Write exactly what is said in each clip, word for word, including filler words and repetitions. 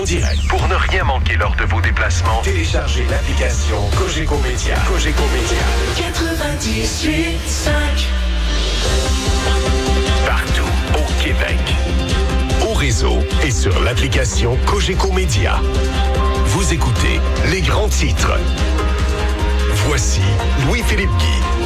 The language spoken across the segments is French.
Direct. Pour ne rien manquer lors de vos déplacements, téléchargez l'application Cogeco Média. Cogeco Média. quatre-vingt-dix-huit cinq. Partout au Québec. Au réseau et sur l'application Cogeco Média. Vous écoutez les grands titres. Voici Louis-Philippe Guy.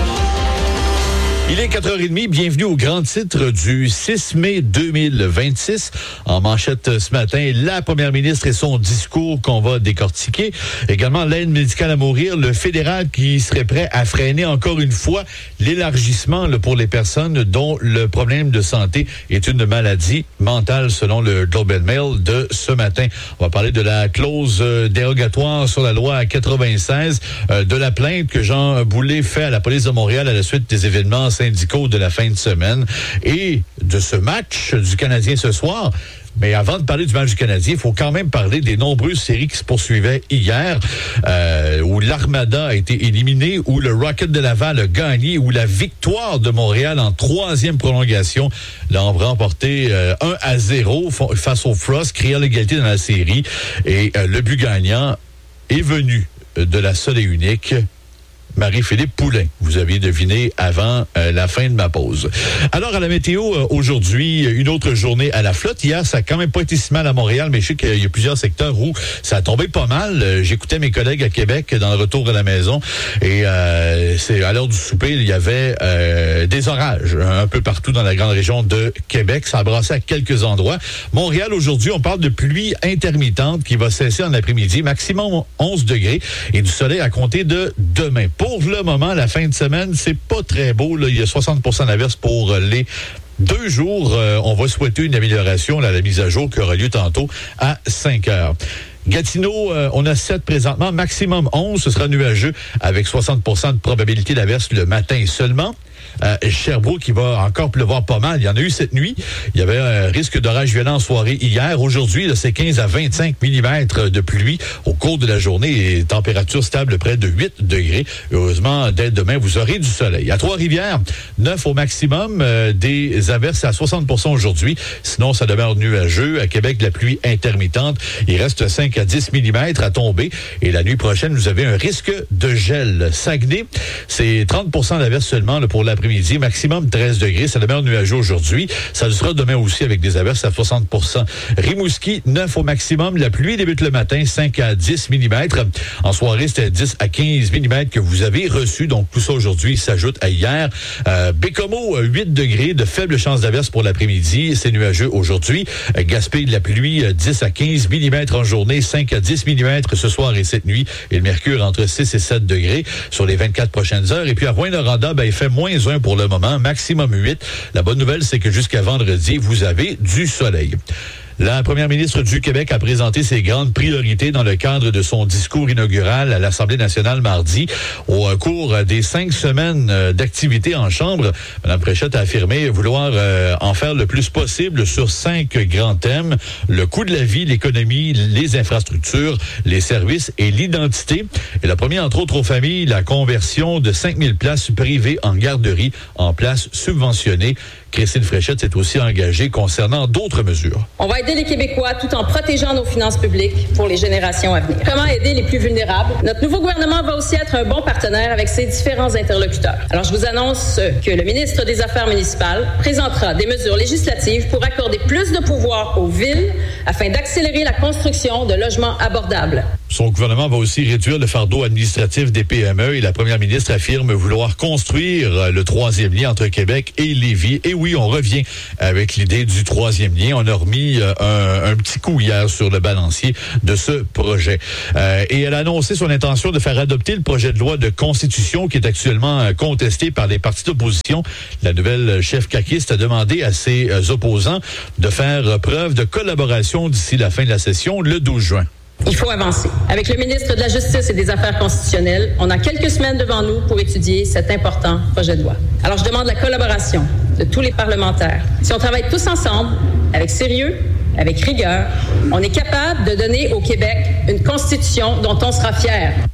Il est quatre heures trente, bienvenue au grand titre du six mai deux mille vingt-six. En manchette ce matin, la première ministre et son discours qu'on va décortiquer. Également, l'aide médicale à mourir, le fédéral qui serait prêt à freiner encore une fois l'élargissement là, pour les personnes dont le problème de santé est une maladie mentale selon le Globe and Mail de ce matin. On va parler de la clause euh, dérogatoire sur la loi quatre-vingt-seize, euh, de la plainte que Jean Boulet fait à la police de Montréal à la suite des événements syndicaux de la fin de semaine et de ce match du Canadien ce soir. Mais avant de parler du match du Canadien, il faut quand même parler des nombreuses séries qui se poursuivaient hier, euh, où l'Armada a été éliminée, où le Rocket de Laval a gagné, où la victoire de Montréal en troisième prolongation l'a remporté euh, un à zéro face au Frost, créant l'égalité dans la série. Et euh, le but gagnant est venu de la seule et unique Marie-Philippe Poulin. Vous aviez deviné avant euh, la fin de ma pause. Alors, à la météo, euh, aujourd'hui, une autre journée à la flotte. Hier, ça n'a quand même pas été si mal à Montréal, mais je sais qu'il y a plusieurs secteurs où ça a tombé pas mal. Euh, j'écoutais mes collègues à Québec dans le retour à la maison et euh, c'est à l'heure du souper, il y avait euh, des orages un peu partout dans la grande région de Québec. Ça a brassé à quelques endroits. Montréal, aujourd'hui, on parle de pluie intermittente qui va cesser en après-midi, maximum onze degrés et du soleil à compter de demain. Pour le moment, la fin de semaine, c'est pas très beau. Là. Il y a soixante pour cent d'averses pour les deux jours. Euh, on va souhaiter une amélioration là, à la mise à jour qui aura lieu tantôt à cinq heures. Gatineau, euh, on a sept présentement, maximum onze. Ce sera nuageux avec soixante pour cent de probabilité d'averse le matin seulement. Euh, Sherbrooke, qui va encore pleuvoir pas mal. Il y en a eu cette nuit. Il y avait un risque d'orage violent en soirée hier. Aujourd'hui, là, c'est quinze à vingt-cinq millimètres de pluie au cours de la journée et température stable près de huit degrés. Heureusement, dès demain, vous aurez du soleil. À Trois-Rivières, neuf au maximum, euh, des averses à soixante pour cent aujourd'hui. Sinon, ça demeure nuageux. À Québec, la pluie intermittente. Il reste cinq à dix millimètres à tomber. Et la nuit prochaine, vous avez un risque de gel. Saguenay, c'est trente pour cent d'averses seulement là, pour l'après-midi. Maximum treize degrés. Ça demeure nuageux aujourd'hui. Ça le sera demain aussi avec des averses à soixante pour cent. Rimouski, neuf au maximum. La pluie débute le matin, cinq à dix millimètres. En soirée, c'était dix à quinze millimètres que vous avez reçu. Donc, tout ça aujourd'hui s'ajoute à hier. Euh, Bécomo, huit degrés. De faibles chances d'averses pour l'après-midi. C'est nuageux aujourd'hui. Euh, Gaspé, de la pluie, dix à quinze millimètres en journée. cinq à dix millimètres ce soir et cette nuit. Et le mercure entre six et sept degrés sur les vingt-quatre prochaines heures. Et puis, à Rouyn-Noranda, ben, il fait moins un pour le moment, maximum huit. La bonne nouvelle, c'est que jusqu'à vendredi, vous avez du soleil. La première ministre du Québec a présenté ses grandes priorités dans le cadre de son discours inaugural à l'Assemblée nationale mardi. Au cours des cinq semaines d'activité en chambre, Mme Fréchette a affirmé vouloir euh, en faire le plus possible sur cinq grands thèmes: le coût de la vie, l'économie, les infrastructures, les services et l'identité. Elle a promis, entre autres, aux familles la conversion de cinq mille places privées en garderie en places subventionnées. Christine Fréchette s'est aussi engagée concernant d'autres mesures. On va aider les Québécois tout en protégeant nos finances publiques pour les générations à venir. Comment aider les plus vulnérables? Notre nouveau gouvernement va aussi être un bon partenaire avec ses différents interlocuteurs. Alors, je vous annonce que le ministre des Affaires municipales présentera des mesures législatives pour accorder plus de pouvoir aux villes afin d'accélérer la construction de logements abordables. Son gouvernement va aussi réduire le fardeau administratif des P M E et la première ministre affirme vouloir construire le troisième lien entre Québec et Lévis. Et oui, on revient avec l'idée du troisième lien. On a remis un, un petit coup hier sur le balancier de ce projet. Euh, et elle a annoncé son intention de faire adopter le projet de loi de constitution qui est actuellement contesté par les partis d'opposition. La nouvelle chef caquiste a demandé à ses opposants de faire preuve de collaboration d'ici la fin de la session le douze juin. Il faut avancer. Avec le ministre de la Justice et des Affaires constitutionnelles, on a quelques semaines devant nous pour étudier cet important projet de loi. Alors, je demande la collaboration de tous les parlementaires. Si on travaille tous ensemble, avec sérieux, avec rigueur, on est capable de donner au Québec une constitution dont on sera fier.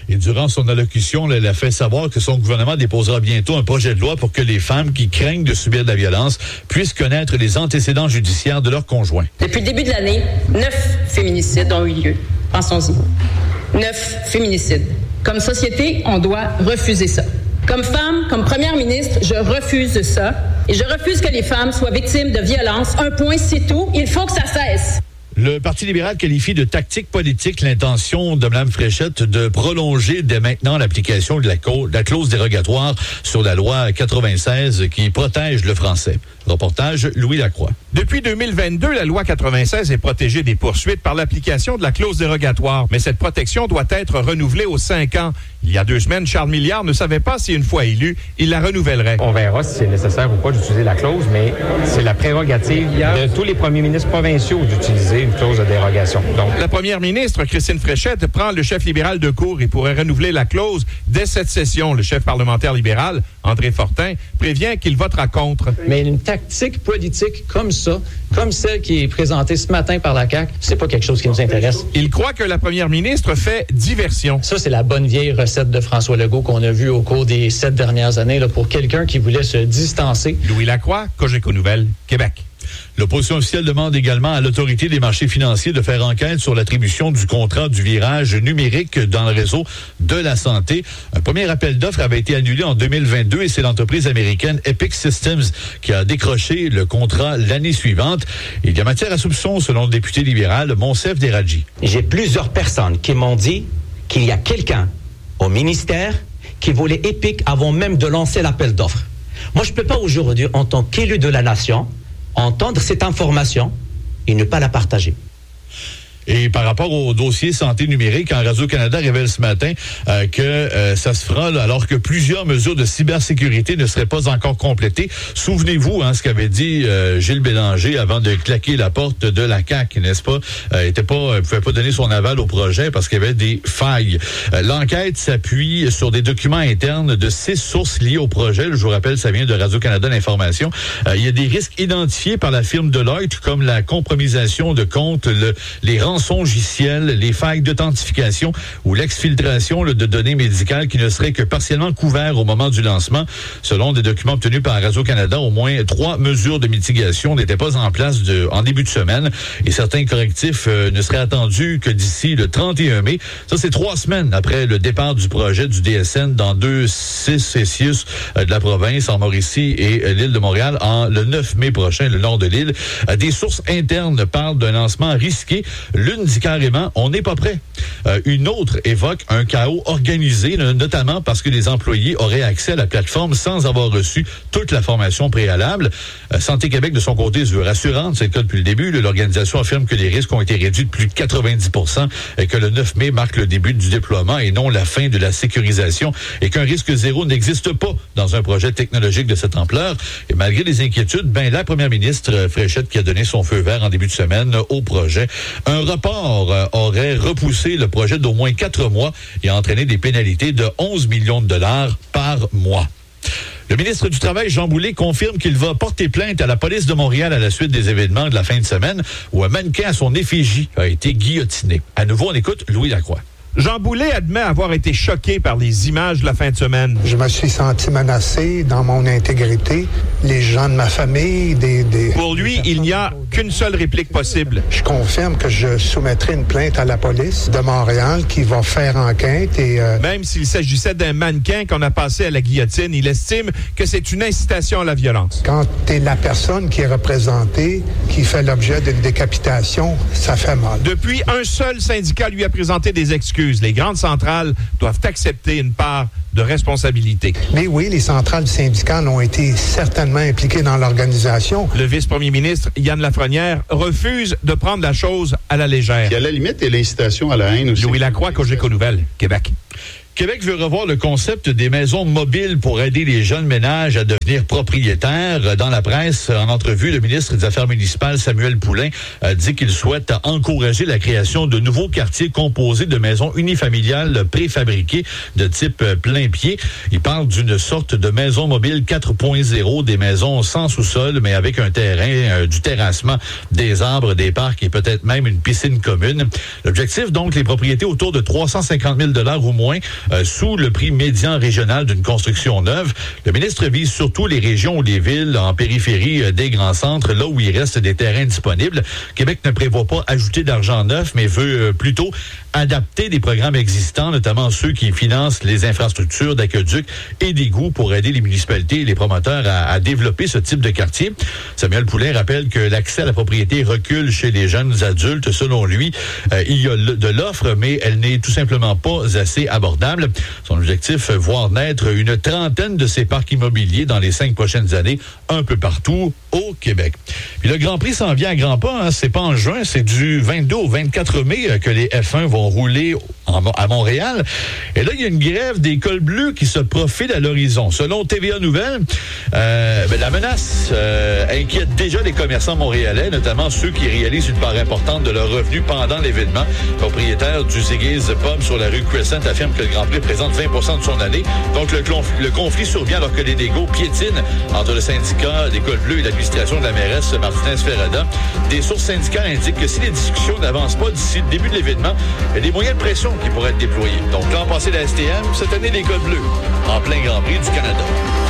Et durant son allocution, elle a fait savoir que son gouvernement déposera bientôt un projet de loi pour que les femmes qui craignent de subir de la violence puissent connaître les antécédents judiciaires de leur conjoint. Depuis le début de l'année, neuf féminicides ont eu lieu. Pensons-y. Neuf féminicides. Comme société, on doit refuser ça. Comme femme, comme première ministre, je refuse ça. Et je refuse que les femmes soient victimes de violences. Un point, c'est tout. Il faut que ça cesse. Le Parti libéral qualifie de tactique politique l'intention de Mme Fréchette de prolonger dès maintenant l'application de la, co- de la clause dérogatoire sur la loi quatre-vingt-seize qui protège le français. Reportage Louis Lacroix. Depuis deux mille vingt-deux, la loi quatre-vingt-seize est protégée des poursuites par l'application de la clause dérogatoire. Mais cette protection doit être renouvelée aux cinq ans. Il y a deux semaines, Charles Milliard ne savait pas si, une fois élu, il la renouvellerait. On verra si c'est nécessaire ou pas d'utiliser la clause, mais c'est la prérogative de tous les premiers ministres provinciaux d'utiliser une clause de dérogation. Donc, la première ministre, Christine Fréchette, prend le chef libéral de court et pourrait renouveler la clause dès cette session. Le chef parlementaire libéral, André Fortin, prévient qu'il votera contre. Mais une tactique politique comme ça, comme celle qui est présentée ce matin par la C A Q, c'est pas quelque chose qui nous intéresse. Il croit que la première ministre fait diversion. Ça, c'est la bonne vieille recette de François Legault qu'on a vue au cours des sept dernières années là, pour quelqu'un qui voulait se distancer. Louis Lacroix, Cogeco Nouvelles, Québec. L'opposition officielle demande également à l'Autorité des marchés financiers de faire enquête sur l'attribution du contrat du virage numérique dans le réseau de la santé. Un premier appel d'offres avait été annulé en deux mille vingt-deux et c'est l'entreprise américaine Epic Systems qui a décroché le contrat l'année suivante. Il y a matière à soupçon, selon le député libéral Monsef Deradji. J'ai plusieurs personnes qui m'ont dit qu'il y a quelqu'un au ministère qui voulait Epic avant même de lancer l'appel d'offres. Moi, je ne peux pas aujourd'hui, en tant qu'élu de la nation, entendre cette information et ne pas la partager. Et par rapport au dossier santé numérique, en Radio-Canada révèle ce matin euh, que euh, ça se fera là, alors que plusieurs mesures de cybersécurité ne seraient pas encore complétées. Souvenez-vous hein, ce qu'avait dit euh, Gilles Bélanger avant de claquer la porte de la C A Q, n'est-ce pas? Euh, était pas, euh, pouvait pas donner son aval au projet parce qu'il y avait des failles. Euh, l'enquête s'appuie sur des documents internes de six sources liées au projet. Je vous rappelle, ça vient de Radio-Canada l'Information. Euh, il y a des risques identifiés par la firme Deloitte comme la compromisation de comptes, le, les rançongiciels, les failles d'authentification ou l'exfiltration là, de données médicales qui ne seraient que partiellement couverts au moment du lancement. Selon des documents obtenus par Radio-Canada, au moins trois mesures de mitigation n'étaient pas en place de, en début de semaine et certains correctifs euh, ne seraient attendus que d'ici le trente et un mai. Ça, c'est trois semaines après le départ du projet du D S N dans deux six et six euh, de la province, en Mauricie et euh, l'île de Montréal, en le neuf mai prochain, le nord de l'île. Euh, des sources internes parlent d'un lancement risqué. L'une dit carrément, on n'est pas prêt. Euh, une autre évoque un chaos organisé, notamment parce que les employés auraient accès à la plateforme sans avoir reçu toute la formation préalable. Euh, Santé Québec, de son côté, se veut rassurante. C'est le cas depuis le début. L'organisation affirme que les risques ont été réduits de plus de quatre-vingt-dix pour cent et que le neuf mai marque le début du déploiement et non la fin de la sécurisation et qu'un risque zéro n'existe pas dans un projet technologique de cette ampleur. Et malgré les inquiétudes, ben, la première ministre Fréchette qui a donné son feu vert en début de semaine au projet. Un report euh, aurait repoussé le projet d'au moins quatre mois et entraîné des pénalités de onze millions de dollars par mois. Le ministre du Travail, Jean Boulet, confirme qu'il va porter plainte à la police de Montréal à la suite des événements de la fin de semaine où un mannequin à son effigie a été guillotiné. À nouveau, on écoute Louis Lacroix. Jean Boulet admet avoir été choqué par les images de la fin de semaine. Je me suis senti menacé dans mon intégrité. Les gens de ma famille, des... des Pour lui, il n'y a qu'une seule réplique possible. Je confirme que je soumettrai une plainte à la police de Montréal qui va faire enquête et... Euh... Même s'il s'agissait d'un mannequin qu'on a passé à la guillotine, il estime que c'est une incitation à la violence. Quand t'es la personne qui est représentée, qui fait l'objet d'une décapitation, ça fait mal. Depuis, un seul syndicat lui a présenté des excuses. Les grandes centrales doivent accepter une part de responsabilité. Mais oui, les centrales syndicales ont été certainement impliquées dans l'organisation. Le vice-premier ministre, Yann Lafrenière, refuse de prendre la chose à la légère. Qui, à la limite, est l'incitation à la haine aussi. Louis Lacroix, Cogeco Nouvelles, Québec. Québec veut revoir le concept des maisons mobiles pour aider les jeunes ménages à devenir propriétaires. Dans la presse, en entrevue, le ministre des Affaires municipales, Samuel Poulin, a dit qu'il souhaite encourager la création de nouveaux quartiers composés de maisons unifamiliales préfabriquées de type plein pied. Il parle d'une sorte de maison mobile quatre point zéro, des maisons sans sous-sol, mais avec un terrain, euh, du terrassement, des arbres, des parcs et peut-être même une piscine commune. L'objectif, donc, les propriétés autour de trois cent cinquante mille dollars ou moins, Euh, sous le prix médian régional d'une construction neuve. Le ministre vise surtout les régions ou les villes en périphérie euh, des grands centres, là où il reste des terrains disponibles. Québec ne prévoit pas ajouter d'argent neuf, mais veut euh, plutôt adapter des programmes existants, notamment ceux qui financent les infrastructures d'aqueducs et d'égouts pour aider les municipalités et les promoteurs à, à développer ce type de quartier. Samuel Poulin rappelle que l'accès à la propriété recule chez les jeunes adultes. Selon lui, euh, il y a de l'offre, mais elle n'est tout simplement pas assez abordable. Son objectif, voir naître une trentaine de ces parcs immobiliers dans les cinq prochaines années, un peu partout au Québec. Puis le Grand Prix s'en vient à grands pas, hein. C'est pas en juin, c'est du vingt-deux au vingt-quatre mai que les F un vont rouler en, à Montréal. Et là, il y a une grève des cols bleus qui se profile à l'horizon. Selon T V A Nouvelles, euh, ben, la menace euh, inquiète déjà les commerçants montréalais, notamment ceux qui réalisent une part importante de leurs revenus pendant l'événement. Le propriétaire du Ziggy's Pub sur la rue Crescent affirme que le Grand Prix représente vingt pour cent de son année. Donc, le, clonf- le conflit survient alors que les négos piétinent entre le syndicat des cols bleus et l'administration de la mairesse Martinez Ferrada. Des sources syndicales indiquent que si les discussions n'avancent pas d'ici le début de l'événement, il y a des moyens de pression qui pourraient être déployés. Donc, l'an passé, la S T M, cette année, les cols bleus, en plein Grand Prix du Canada.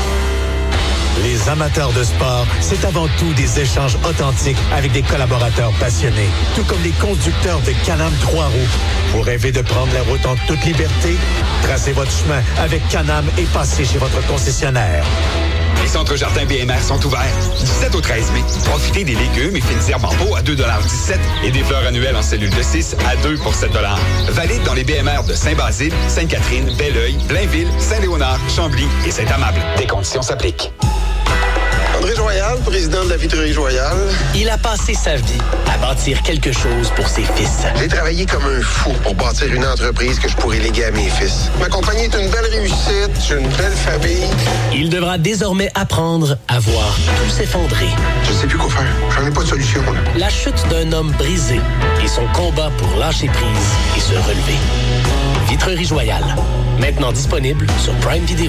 Les amateurs de sport, c'est avant tout des échanges authentiques avec des collaborateurs passionnés, tout comme les conducteurs de Can-Am trois roues. Vous rêvez de prendre la route en toute liberté? Tracez votre chemin avec Can-Am et passez chez votre concessionnaire. Les centres jardins B M R sont ouverts du sept au treize mai. Profitez des légumes et fines herbes en pot à deux dollars dix-sept et des fleurs annuelles en cellule de six à deux pour sept dollars. Valide dans les B M R de Saint-Basile, Sainte-Catherine, Belleuil, Blainville, Saint-Léonard, Chambly et Saint-Amable. Des conditions s'appliquent. André Joyal, président de la Vitrerie Joyal. Il a passé sa vie à bâtir quelque chose pour ses fils. J'ai travaillé comme un fou pour bâtir une entreprise que je pourrais léguer à mes fils. Ma compagnie est une belle réussite, j'ai une belle famille. Il devra désormais apprendre à voir tout s'effondrer. Je sais plus quoi faire, j'en ai pas de solution. Là. La chute d'un homme brisé et son combat pour lâcher prise et se relever. Vitrerie Joyal, maintenant disponible sur Prime Video.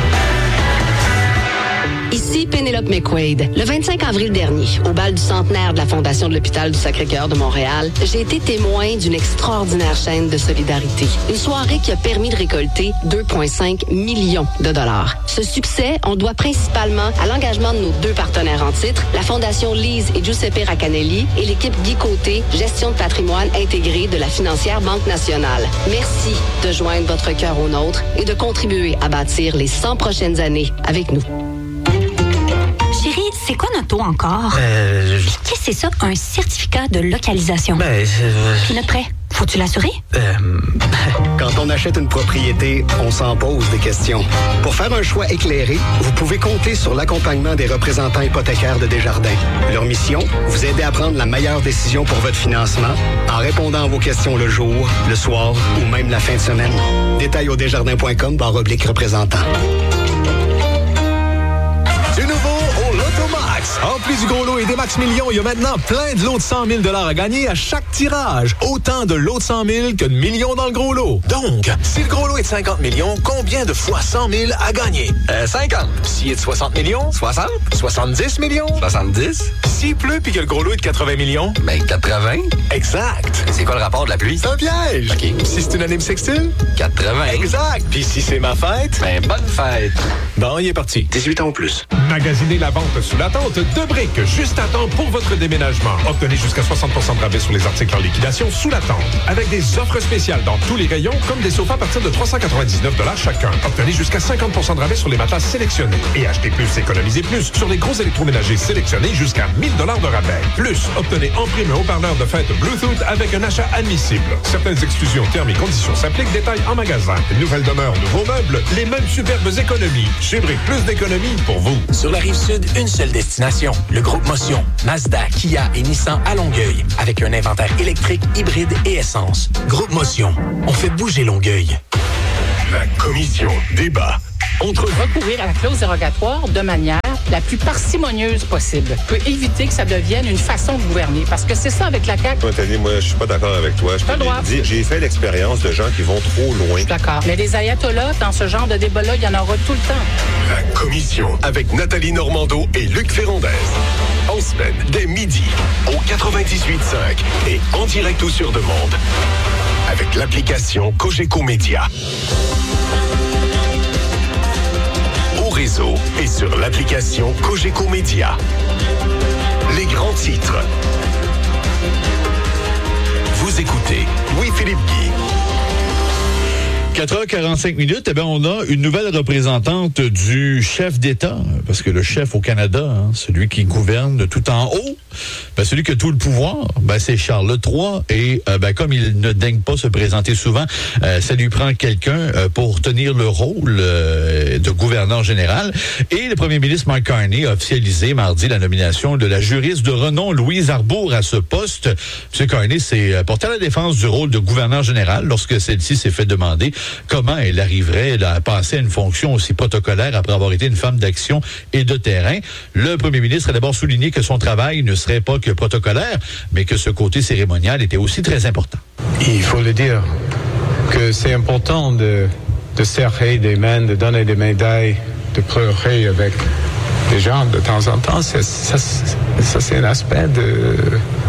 Ici Pénélope McQuaid. Le vingt-cinq avril dernier, au bal du centenaire de la Fondation de l'Hôpital du Sacré-Cœur de Montréal, j'ai été témoin d'une extraordinaire chaîne de solidarité. Une soirée qui a permis de récolter deux virgule cinq millions de dollars. Ce succès, on doit principalement à l'engagement de nos deux partenaires en titre, la Fondation Lise et Giuseppe Raccanelli et l'équipe Guy Côté, gestion de patrimoine intégrée de la financière Banque nationale. Merci de joindre votre cœur au nôtre et de contribuer à bâtir les cent prochaines années avec nous. Chérie, c'est quoi notre taux encore? Euh... Qu'est-ce que c'est ça, un certificat de localisation? Ben, euh... Puis notre prêt, faut-tu l'assurer? Euh... Quand on achète une propriété, on s'en pose des questions. Pour faire un choix éclairé, vous pouvez compter sur l'accompagnement des représentants hypothécaires de Desjardins. Leur mission, vous aider à prendre la meilleure décision pour votre financement en répondant à vos questions le jour, le soir ou même la fin de semaine. Détails au desjardins point com barre oblique représentant. Du nouveau au Lotomax. En plus du gros lot et des max millions, il y a maintenant plein de lots de cent mille dollars à gagner à chaque tirage. Autant de lots de cent mille que de millions dans le gros lot. Donc, si le gros lot est de cinquante millions, combien de fois cent mille à gagner? Euh, cinquante. S'il est de soixante millions? soixante. soixante-dix millions? soixante-dix. S'il pleut puis que le gros lot est de quatre-vingts millions? Ben, quatre-vingts. Exact. C'est quoi le rapport de la pluie? C'est un piège. OK. Si c'est une année bissextile? quatre-vingts. Exact. Puis si c'est ma fête? Ben, bonne fête. Bon, il est parti. dix-huit ans ou plus. Magasinez la vente sous la tente de briques, juste à temps pour votre déménagement. Obtenez jusqu'à soixante pour cent de rabais sur les articles en liquidation sous la tente. Avec des offres spéciales dans tous les rayons, comme des sofas à partir de trois cent quatre-vingt-dix-neuf dollars chacun. Obtenez jusqu'à cinquante pour cent de rabais sur les matelas sélectionnés. Et achetez plus, économisez plus sur les gros électroménagers sélectionnés jusqu'à mille dollars de rabais. Plus, obtenez en prime un haut-parleur de fête Bluetooth avec un achat admissible. Certaines exclusions, termes et conditions s'appliquent. Détails en magasin. Nouvelle demeure, nouveaux meubles, les mêmes superbes économies. Chez Brick, plus d'économies pour vous. Sur la Rive-Sud, une seule destination. Le groupe Motion. Mazda, Kia et Nissan à Longueuil. Avec un inventaire électrique, hybride et essence. Groupe Motion. On fait bouger Longueuil. La commission débat. Entre recourir à la clause dérogatoire de manière la plus parcimonieuse possible peut éviter que ça devienne une façon de gouverner. Parce que c'est ça avec la C A Q. Moi, Tony, moi, je suis pas d'accord avec toi. Je peux te dire, j'ai fait l'expérience de gens qui vont trop loin. Je suis d'accord. Mais les ayatollahs, dans ce genre de débat-là, il y en aura tout le temps. La commission avec Nathalie Normando et Luc Ferrandez. En semaine, dès midi, au quatre-vingt-dix-huit cinq et en direct ou sur demande. Avec l'application Cogeco Média. Au réseau et sur l'application Cogeco Média. Les grands titres. Vous écoutez Louis-Philippe Guy. quatre heures quarante-cinq minutes, eh bien, on a une nouvelle représentante du chef d'État, parce que le chef au Canada, hein, celui qui gouverne de tout en haut, ben, celui qui a tout le pouvoir, ben, c'est Charles trois, et euh, ben, comme il ne daigne pas se présenter souvent, euh, ça lui prend quelqu'un euh, pour tenir le rôle euh, de gouverneur général. Et le premier ministre Mark Carney a officialisé mardi la nomination de la juriste de renom Louise Arbour à ce poste. M. Carney s'est porté à la défense du rôle de gouverneur général lorsque celle-ci s'est fait demander comment elle arriverait à passer à une fonction aussi protocolaire après avoir été une femme d'action et de terrain. Le premier ministre a d'abord souligné que son travail ne serait pas que protocolaire, mais que ce côté cérémonial était aussi très important. Il faut le dire que c'est important de, de serrer des mains, de donner des médailles, de pleurer avec des gens de temps en temps. C'est, ça, ça, c'est un aspect de,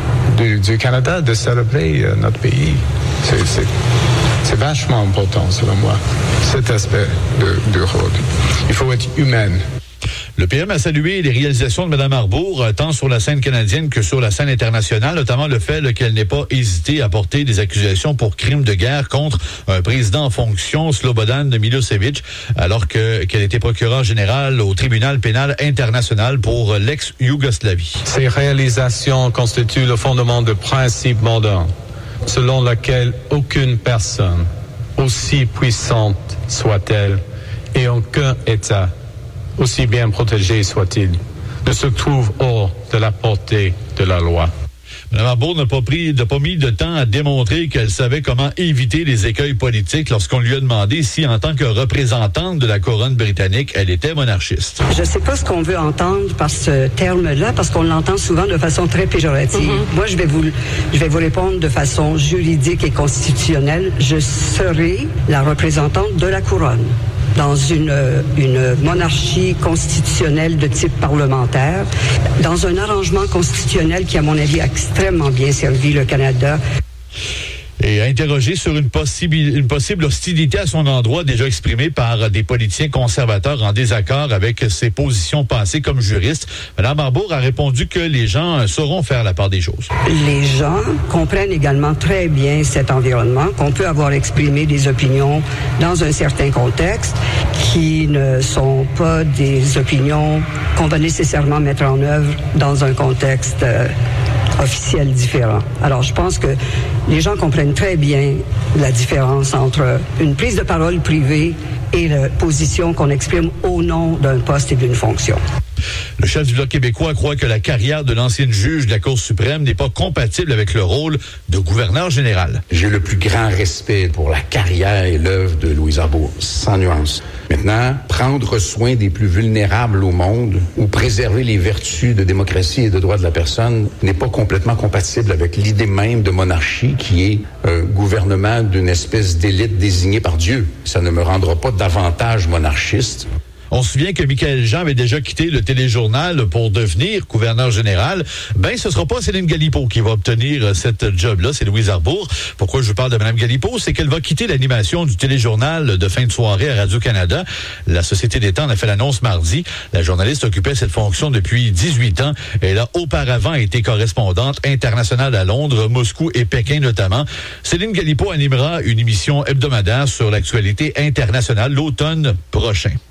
de, du Canada, de célébrer notre pays. C'est, c'est, C'est vachement important, selon moi, cet aspect de, de rôle. Il faut être humain. Le P M a salué les réalisations de Mme Arbour, tant sur la scène canadienne que sur la scène internationale, notamment le fait là, qu'elle n'ait pas hésité à porter des accusations pour crimes de guerre contre un président en fonction, Slobodan Milosevic, alors que, qu'elle était procureure générale au tribunal pénal international pour l'ex-Yougoslavie. Ces réalisations constituent le fondement de principes modernes, selon lequel aucune personne, aussi puissante soit-elle, et aucun État, aussi bien protégé soit-il, ne se trouve hors de la portée de la loi. Mme Arbour n'a pas pris, n'a pas mis de temps à démontrer qu'elle savait comment éviter les écueils politiques lorsqu'on lui a demandé si, en tant que représentante de la couronne britannique, elle était monarchiste. Je ne sais pas ce qu'on veut entendre par ce terme-là, parce qu'on l'entend souvent de façon très péjorative. Mm-hmm. Moi, je vais vous, je vais vous répondre de façon juridique et constitutionnelle. Je serai la représentante de la couronne. Dans une, une monarchie constitutionnelle de type parlementaire, dans un arrangement constitutionnel qui, à mon avis, a extrêmement bien servi le Canada. Et interrogé sur une possible, une possible hostilité à son endroit déjà exprimée par des politiciens conservateurs en désaccord avec ses positions passées comme juriste, Mme Arbour a répondu que les gens sauront faire la part des choses. Les gens comprennent également très bien cet environnement, qu'on peut avoir exprimé des opinions dans un certain contexte qui ne sont pas des opinions qu'on va nécessairement mettre en œuvre dans un contexte euh, officiel différent. Alors, je pense que les gens comprennent très bien la différence entre une prise de parole privée et la position qu'on exprime au nom d'un poste et d'une fonction. Le chef du Bloc québécois croit que la carrière de l'ancienne juge de la Cour suprême n'est pas compatible avec le rôle de gouverneur général. J'ai le plus grand respect pour la carrière et l'œuvre de Louise Arbour, sans nuance. Maintenant, prendre soin des plus vulnérables au monde ou préserver les vertus de démocratie et de droits de la personne n'est pas complètement compatible avec l'idée même de monarchie qui est un gouvernement d'une espèce d'élite désignée par Dieu. Ça ne me rendra pas davantage monarchiste. On se souvient que Michaël Jean avait déjà quitté le téléjournal pour devenir gouverneur général. Ben, ce sera pas Céline Galipeau qui va obtenir cette job-là, c'est Louise Arbour. Pourquoi je vous parle de Mme Galipeau? C'est qu'elle va quitter l'animation du téléjournal de fin de soirée à Radio-Canada. La Société des Temps en a fait l'annonce mardi. La journaliste occupait cette fonction depuis dix-huit ans. Elle a auparavant été correspondante internationale à Londres, Moscou et Pékin notamment. Céline Galipeau animera une émission hebdomadaire sur l'actualité internationale l'automne prochain.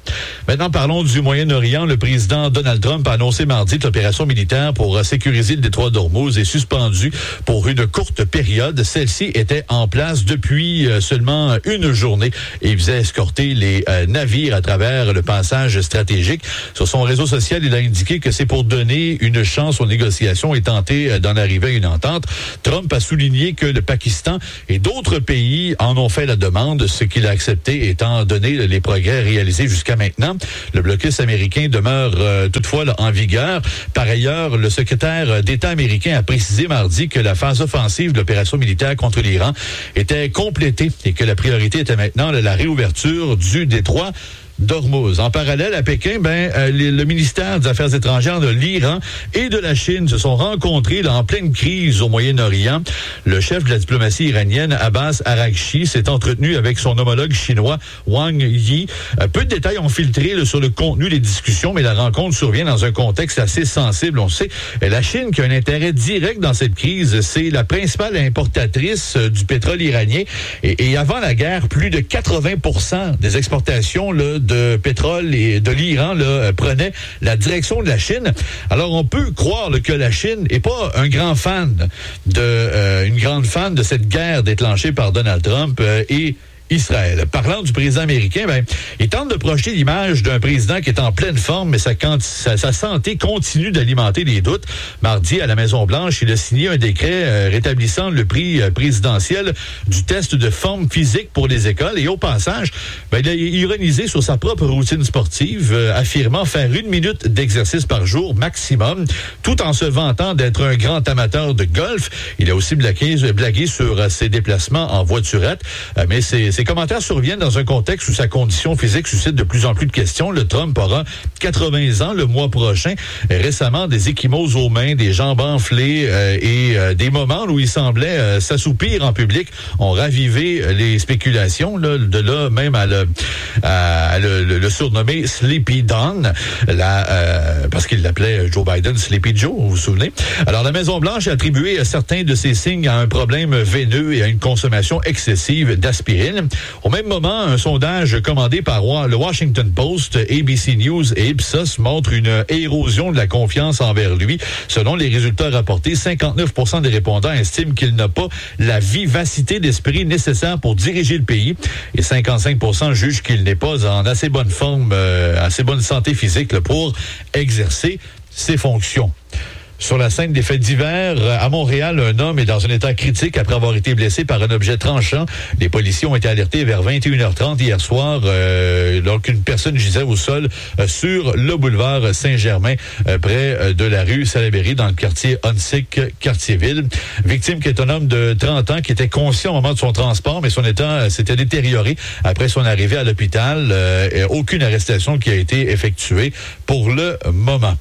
Maintenant, parlons du Moyen-Orient. Le président Donald Trump a annoncé mardi que l'opération militaire pour sécuriser le détroit d'Ormuz est suspendue pour une courte période. Celle-ci était en place depuis seulement une journée et visait à escorter les euh, navires à travers le passage stratégique. Sur son réseau social, il a indiqué que c'est pour donner une chance aux négociations et tenter d'en arriver à une entente. Trump a souligné que le Pakistan et d'autres pays en ont fait la demande, ce qu'il a accepté étant donné les progrès réalisés jusqu'à maintenant. Le blocus américain demeure euh, toutefois là, en vigueur. Par ailleurs, le secrétaire d'État américain a précisé mardi que la phase offensive de l'opération militaire contre l'Iran était complétée et que la priorité était maintenant la réouverture du détroit d'Ormuz. En parallèle, à Pékin, ben, euh, le, le ministère des Affaires étrangères de l'Iran et de la Chine se sont rencontrés là, en pleine crise au Moyen-Orient. Le chef de la diplomatie iranienne, Abbas Araghchi, s'est entretenu avec son homologue chinois, Wang Yi. Euh, peu de détails ont filtré là, sur le contenu des discussions, mais la rencontre survient dans un contexte assez sensible. On sait, la Chine qui a un intérêt direct dans cette crise, c'est la principale importatrice euh, du pétrole iranien. Et, et avant la guerre, plus de quatre-vingts pour cent des exportations là, de pétrole et de l'Iran là, prenait la direction de la Chine. Alors on peut croire là, que la Chine est pas un grand fan de euh, une grande fan de cette guerre déclenchée par Donald Trump euh, et Israël. Parlant du président américain, ben, il tente de projeter l'image d'un président qui est en pleine forme, mais sa, sa, sa santé continue d'alimenter les doutes. Mardi, à la Maison-Blanche, il a signé un décret euh, rétablissant le prix euh, présidentiel du test de forme physique pour les écoles. Et au passage, ben, il a ironisé sur sa propre routine sportive, euh, affirmant faire une minute d'exercice par jour maximum, tout en se vantant d'être un grand amateur de golf. Il a aussi blagué, blagué sur euh, ses déplacements en voiturette, euh, mais c'est Ces commentaires surviennent dans un contexte où sa condition physique suscite de plus en plus de questions. Le Trump aura quatre-vingts ans le mois prochain. Récemment, des ecchymoses aux mains, des jambes enflées euh, et euh, des moments où il semblait euh, s'assoupir en public ont ravivé les spéculations. Là, de là même à le, à le, le, le surnommer Sleepy Don, la, euh, parce qu'il l'appelait Joe Biden Sleepy Joe, vous vous souvenez? Alors, la Maison-Blanche a attribué certains de ces signes à un problème veineux et à une consommation excessive d'aspirine. Au même moment, un sondage commandé par le Washington Post, A B C News et Ipsos montre une érosion de la confiance envers lui. Selon les résultats rapportés, cinquante-neuf pour cent des répondants estiment qu'il n'a pas la vivacité d'esprit nécessaire pour diriger le pays et cinquante-cinq pour cent jugent qu'il n'est pas en assez bonne forme, euh, assez bonne santé physique là, pour exercer ses fonctions. Sur la scène des faits divers, à Montréal, un homme est dans un état critique après avoir été blessé par un objet tranchant. Les policiers ont été alertés vers vingt et une heures trente hier soir, euh, lorsqu'une personne gisait au sol euh, sur le boulevard Saint-Germain, euh, près de la rue Salaberry, dans le quartier Huntsic, quartier-ville. Victime qui est un homme de trente ans qui était conscient au moment de son transport, mais son état euh, s'était détérioré après son arrivée à l'hôpital. Euh, et aucune arrestation qui a été effectuée pour le moment.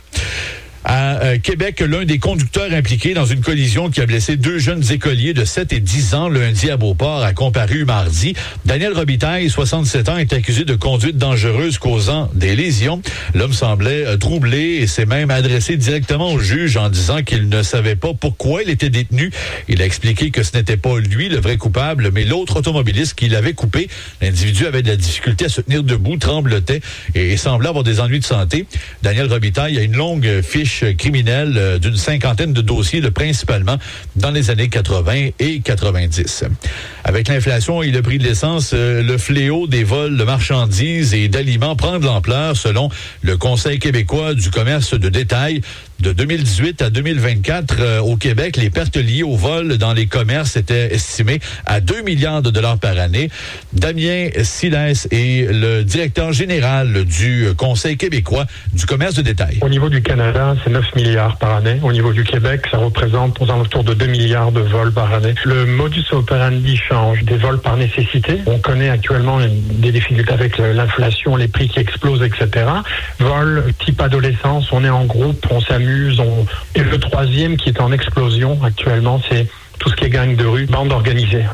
À euh, Québec, l'un des conducteurs impliqués dans une collision qui a blessé deux jeunes écoliers de sept et dix ans lundi à Beauport a comparu mardi. Daniel Robitaille, soixante-sept ans, est accusé de conduite dangereuse causant des lésions. L'homme semblait euh, troublé et s'est même adressé directement au juge en disant qu'il ne savait pas pourquoi il était détenu. Il a expliqué que ce n'était pas lui le vrai coupable, mais l'autre automobiliste qui l'avait coupé. L'individu avait de la difficulté à se tenir debout, tremblotait et, et semblait avoir des ennuis de santé. Daniel Robitaille a une longue fiche criminel d'une cinquantaine de dossiers, le principalement dans les années quatre-vingts et quatre-vingt-dix. Avec l'inflation et le prix de l'essence, le fléau des vols de marchandises et d'aliments prend de l'ampleur selon le Conseil québécois du commerce de détail. De deux mille dix-huit à deux mille vingt-quatre, euh, au Québec, les pertes liées au vol dans les commerces étaient estimées à deux milliards de dollars par année. Damien Silès est le directeur général du Conseil québécois du commerce de détail. Au niveau du Canada, c'est neuf milliards par année. Au niveau du Québec, ça représente aux alentours de deux milliards de vols par année. Le modus operandi change. Des vols par nécessité. On connaît actuellement des difficultés avec l'inflation, les prix qui explosent, et cetera. Vol type adolescence, on est en groupe, on s'amuse. On... Et le troisième qui est en explosion actuellement, c'est tout ce qui est gang de rue, bande organisée.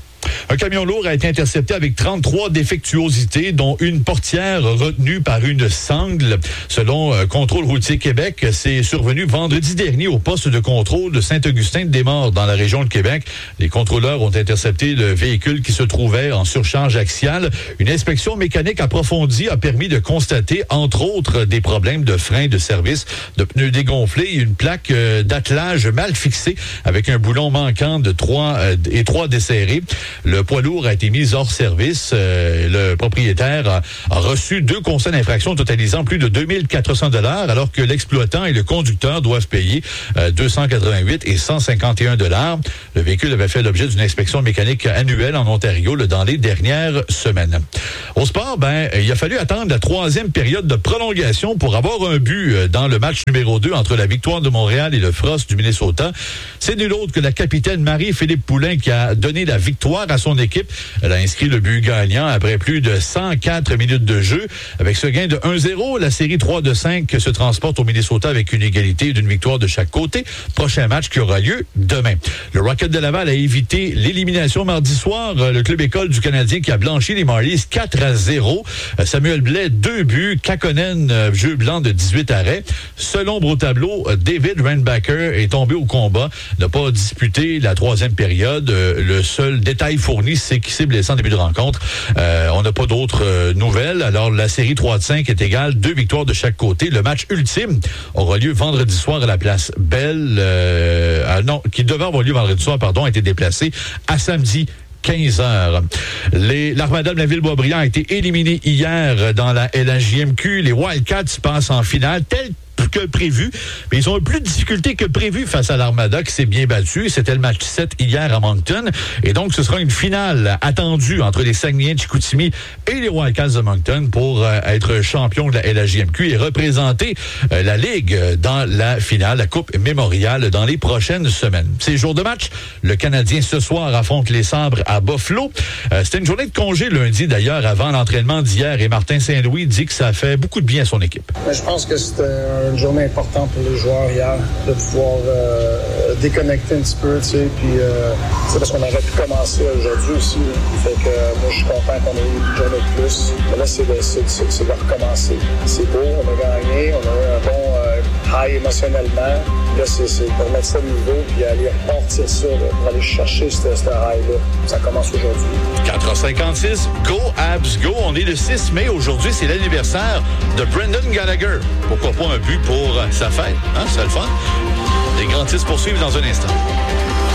Un camion lourd a été intercepté avec trente-trois défectuosités, dont une portière retenue par une sangle. Selon euh, Contrôle routier Québec, c'est survenu vendredi dernier au poste de contrôle de Saint-Augustin-de-Desmaures dans la région de Québec. Les contrôleurs ont intercepté le véhicule qui se trouvait en surcharge axiale. Une inspection mécanique approfondie a permis de constater, entre autres, des problèmes de frein de service, de pneus dégonflés et une plaque euh, d'attelage mal fixée avec un boulon manquant de trois euh, et trois desserrés. Le poids lourd a été mis hors service. Euh, le propriétaire a, a reçu deux constats d'infraction totalisant plus de deux mille quatre cents dollars, alors que l'exploitant et le conducteur doivent payer euh, deux cent quatre-vingt-huit et cent cinquante et un dollars. Le véhicule avait fait l'objet d'une inspection mécanique annuelle en Ontario là, dans les dernières semaines. Au sport, ben, il a fallu attendre la troisième période de prolongation pour avoir un but dans le match numéro deux entre la Victoire de Montréal et le Frost du Minnesota. C'est nul autre que la capitaine Marie-Philippe Poulin qui a donné la victoire à son équipe. Elle a inscrit le but gagnant après plus de cent quatre minutes de jeu. Avec ce gain de un zéro, la série trois de cinq se transporte au Minnesota avec une égalité d'une victoire de chaque côté. Prochain match qui aura lieu demain. Le Rocket de Laval a évité l'élimination mardi soir. Le club école du Canadien qui a blanchi les Marlies quatre à zéro. Samuel Blais, deux buts. Kakonen, jeu blanc de dix-huit arrêts. Seul ombre au tableau, David Reinbacher est tombé au combat. N'a pas disputé la troisième période. Le seul détail fourni, c'est qu'il s'est blessé en début de rencontre. Euh, on n'a pas d'autres euh, nouvelles. Alors, la série trois de cinq est égale. Deux victoires de chaque côté. Le match ultime aura lieu vendredi soir à la place Belle. Euh, ah non, qui devait avoir lieu vendredi soir, pardon, a été déplacé à samedi quinze heures. Les, l'Armada de la Ville-Boisbriand a été éliminée hier dans la L H J M Q. Les Wildcats passent en finale, tel que prévu, mais ils ont eu plus de difficultés que prévu face à l'Armada qui s'est bien battu. C'était le match sept hier à Moncton. Et donc, ce sera une finale attendue entre les Saguenayens de Chicoutimi et les Wildcats de Moncton pour euh, être champion de la L H J M Q et représenter euh, la Ligue dans la finale, la Coupe mémoriale dans les prochaines semaines. C'est jour de match. Le Canadien ce soir affronte les Sabres à Buffalo. Euh, c'était une journée de congé lundi d'ailleurs avant l'entraînement d'hier et Martin Saint-Louis dit que ça a fait beaucoup de bien à son équipe. Je pense que c'était une journée importante pour les joueurs hier, de pouvoir euh, déconnecter un petit peu, tu sais, puis euh, c'est parce qu'on aurait pu commencer aujourd'hui aussi. Là. Fait que euh, moi, je suis content qu'on ait eu une journée de plus. Mais là, c'est de, c'est, c'est, c'est de recommencer. C'est beau, on a gagné, on a eu un bon euh, high émotionnellement. Là, c'est, c'est de remettre ça au niveau, puis aller repartir ça, là, pour aller chercher ce high-là. Ça commence aujourd'hui. quatre heures cinquante-six, Go Abs Go. On est le six mai. Aujourd'hui, c'est l'anniversaire de Brendan Gallagher. Pourquoi pas un but pour sa fête? Hein? C'est le fun. Les grands titres poursuivent dans un instant.